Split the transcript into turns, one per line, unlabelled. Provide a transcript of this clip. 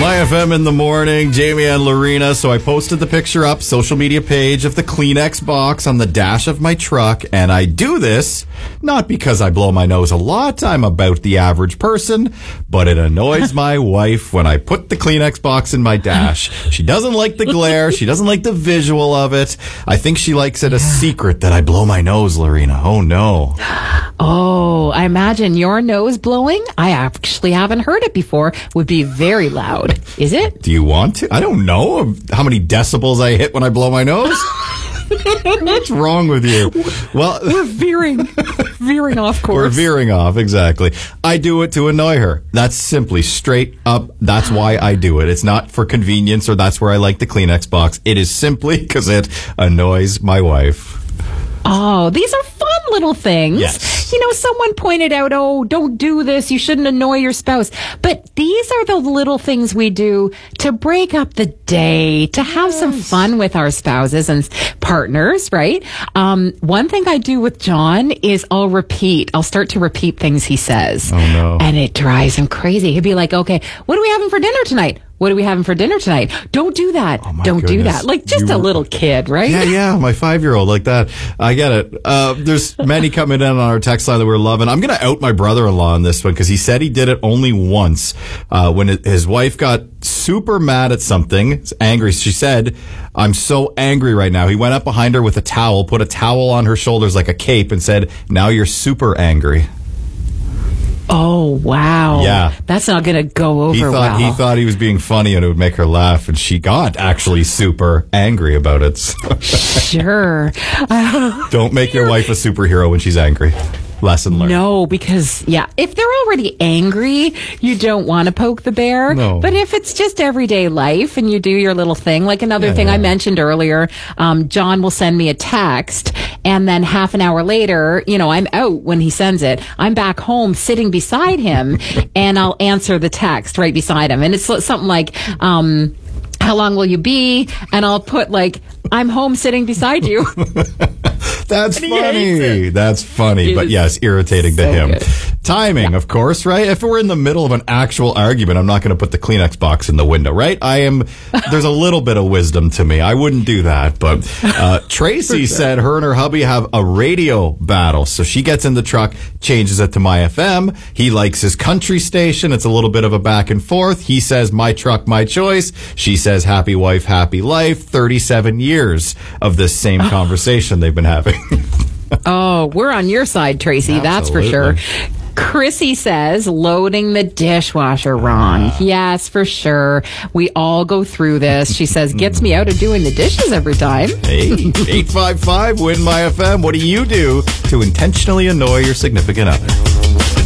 My FM in the morning, Jamie and Lorena. So I posted the picture up, social media page of the Kleenex box on the dash of my truck. And I do this not because I blow my nose a lot. I'm about the average person, but it annoys my wife when I put the Kleenex box in my dash. She doesn't like the glare. She doesn't like the visual of it. I think she likes it a secret that I blow my nose, Lorena. Oh, no.
Oh, I imagine your nose blowing, I actually haven't heard it before, would be very loud. Is it?
Do you want to? I don't know how many decibels I hit when I blow my nose. What's wrong with you? Well,
we're veering off course.
We're veering off, exactly. I do it to annoy her. That's simply straight up. That's why I do it. It's not for convenience or that's where I like the Kleenex box. It is simply because it annoys my wife.
Oh, these are fun little things.
Yes.
You know, someone pointed out, oh, don't do this. You shouldn't annoy your spouse. But these are the little things we do to break up the day, to have some fun with our spouses and partners, right? One thing I do with John is I'll start to repeat things he says.
Oh, no.
And it drives him crazy. He'll be like, okay, what are we having for dinner tonight? What are we having for dinner tonight? Don't do that.
Oh, my
Don't
goodness.
do that. Like just a little kid, right?
Yeah, my 5-year-old like that. I get it. There's many coming in on our text line that we're loving. I'm going to out my brother-in-law on this one because he said he did it only once when his wife got super mad at something, angry. She said, I'm so angry right now. He went up behind her with a towel, put a towel on her shoulders like a cape and said, now you're super angry.
Oh, wow.
Yeah.
That's not going to go over well.
He thought he was being funny and it would make her laugh, and she got actually super angry about it.
Sure.
Don't make your wife a superhero when she's angry. Lesson learned.
No, because, if they're already angry, you don't want to poke the bear.
No.
But if it's just everyday life and you do your little thing, like another thing I mentioned earlier, John will send me a text, and then half an hour later, I'm out when he sends it. I'm back home sitting beside him, and I'll answer the text right beside him. And it's something like, how long will you be? And I'll put I'm home sitting beside you.
That's funny. That's funny, but yes, irritating to him.
Good.
Timing, of course, right? If we're in the middle of an actual argument, I'm not going to put the Kleenex box in the window, right? There's a little bit of wisdom to me. I wouldn't do that. But Tracy said her and her hubby have a radio battle. So she gets in the truck, changes it to My FM. He likes his country station. It's a little bit of a back and forth. He says, my truck, my choice. She says, happy wife, happy life. 37 years of this same conversation they've been having.
Oh, we're on your side, Tracy.
Absolutely.
That's for sure. Chrissy says loading the dishwasher wrong. Yes, for sure. We all go through this. She says gets me out of doing the dishes every time.
Hey, 855 win My FM. What do you do to intentionally annoy your significant other?